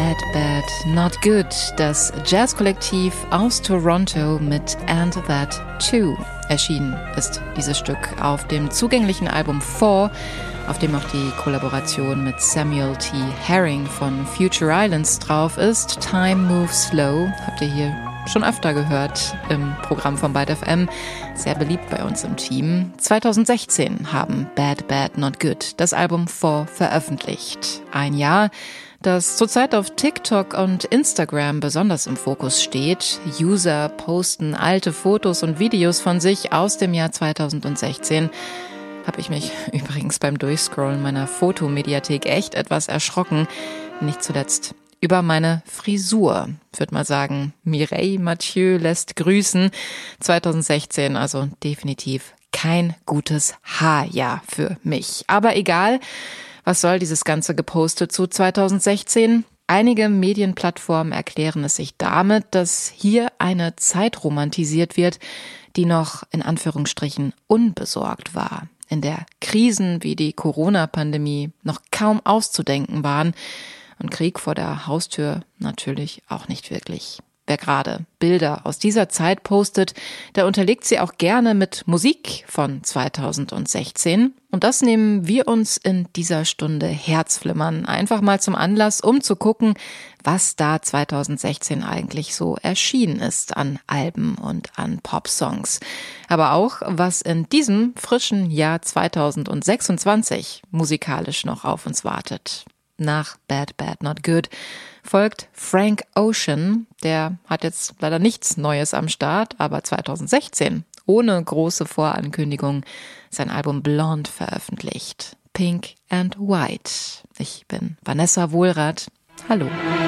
Bad, Bad, Not Good, das Jazzkollektiv aus Toronto mit And That Too. Erschienen ist dieses Stück auf dem zugänglichen Album 4, auf dem auch die Kollaboration mit Samuel T. Herring von Future Islands drauf ist. Time Moves Slow, habt ihr hier schon öfter gehört im Programm von Byte FM. Sehr beliebt bei uns im Team. 2016 haben Bad, Bad, Not Good das Album 4 veröffentlicht. Ein Jahr, das zurzeit auf TikTok und Instagram besonders im Fokus steht. User posten alte Fotos und Videos von sich aus dem Jahr 2016. Habe ich mich übrigens beim Durchscrollen meiner Fotomediathek echt etwas erschrocken. Nicht zuletzt über meine Frisur. Ich würde mal sagen, Mireille Mathieu lässt grüßen. 2016 also definitiv kein gutes Haarjahr für mich. Aber egal, was soll dieses ganze Geposte zu 2016? Einige Medienplattformen erklären es sich damit, dass hier eine Zeit romantisiert wird, die noch in Anführungsstrichen unbesorgt war, in der Krisen wie die Corona-Pandemie noch kaum auszudenken waren und Krieg vor der Haustür natürlich auch nicht wirklich. Wer gerade Bilder aus dieser Zeit postet, der unterlegt sie auch gerne mit Musik von 2016. Und das nehmen wir uns in dieser Stunde Herzflimmern einfach mal zum Anlass, um zu gucken, was da 2016 eigentlich so erschienen ist an Alben und an Popsongs. Aber auch, was in diesem frischen Jahr 2026 musikalisch noch auf uns wartet. Nach Bad, Bad, Not Good folgt Frank Ocean. Der hat jetzt leider nichts Neues am Start, aber 2016, ohne große Vorankündigung, sein Album Blonde veröffentlicht. Pink and White. Ich bin Vanessa Wohlrath. Hallo.